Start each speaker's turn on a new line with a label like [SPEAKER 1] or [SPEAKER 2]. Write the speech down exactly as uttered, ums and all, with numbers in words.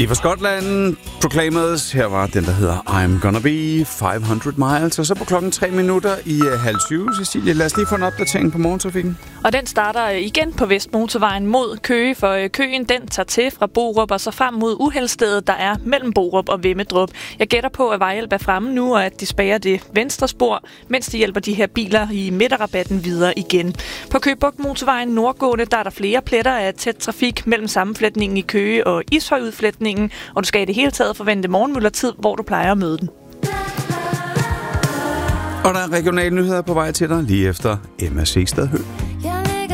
[SPEAKER 1] Lige fra Skotland, Proclaimers. Her var den, der hedder I'm Gonna Be five hundred miles. Og så på klokken tre minutter i uh, halv syv, Cecilie. Lad os lige få en opdatering på morgentrafikken.
[SPEAKER 2] Og den starter igen på Vestmotorvejen mod Køge, for Køen den tager til fra Borup og så frem mod uheldstedet, der er mellem Borup og Vemmedrup. Jeg gætter på, at vejhjælp er fremme nu, og at de spærrer det venstre spor, mens de hjælper de her biler i midterrabatten videre igen. På Køge Bugt Motorvejen nordgående, der er der flere pletter af tæt trafik mellem sammenflætningen i Køge og Ishøjudflætningen, og du skal i det hele taget forvente morgenmøllertid, hvor du plejer at møde den.
[SPEAKER 1] Og der er regionale nyheder på vej til dig lige efter Emma Segstad Høgh.